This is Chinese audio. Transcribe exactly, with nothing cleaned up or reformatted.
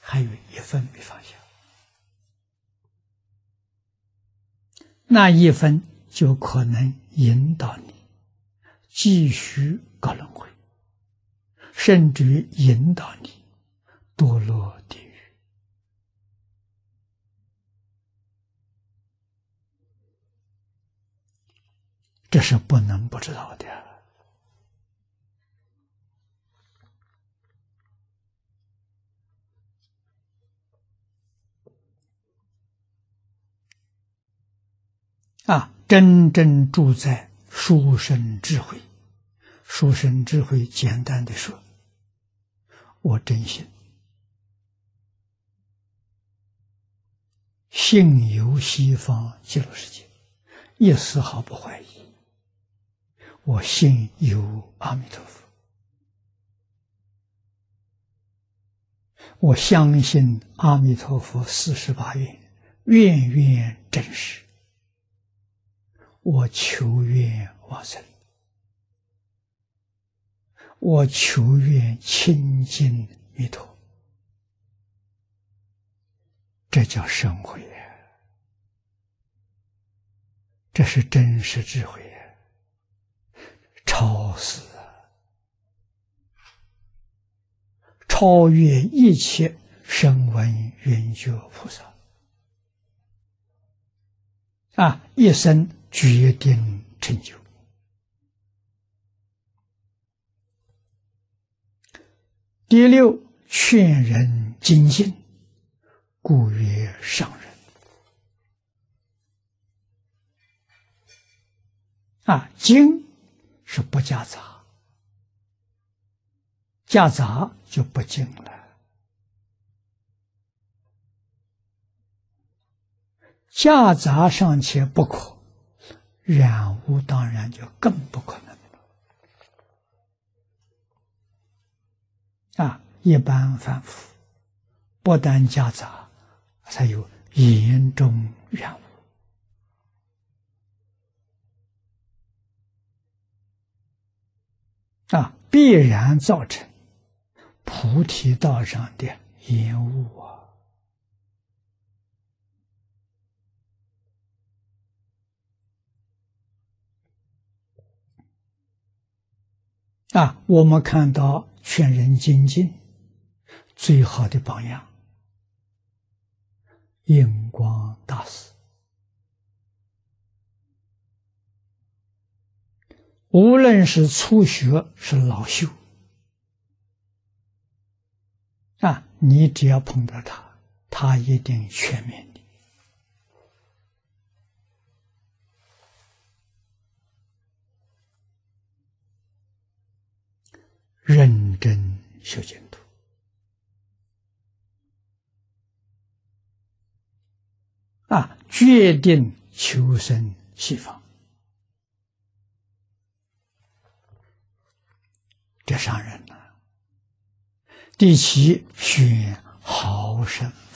还有一分没放下，那一分就可能引导你继续搞轮回，甚至于引导你堕落地狱。这是不能不知道的。啊，真正住在殊胜智慧。殊胜智慧，简单的说，我真信，信有西方极乐世界，一丝毫不怀疑。我信有阿弥陀佛，我相信阿弥陀佛四十八愿，愿愿真实。我求愿往生，我求愿亲近弥陀，这叫生慧呀，这是真实智慧呀，超死啊，超越一切声闻缘觉菩萨啊，一生决定成就。第六，劝人精进，故曰上人。啊，精是不夹杂，夹杂就不精了。夹杂尚且不可，染污当然就更不可能了。啊，一般凡夫不但夹杂，才有严重染污。啊，必然造成菩提道上的延误啊！啊，我们看到劝人精进最好的榜样，印光大师。无论是初学是老修，啊，你只要碰到他，他一定劝勉你。认真修净土，啊，决定求生西方。这上人了。第七，选好生